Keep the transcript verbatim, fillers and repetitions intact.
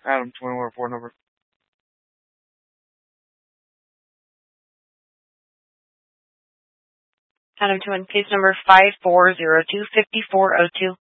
Adam, twenty-one report number. Adam two one, case number five four zero two five four zero two.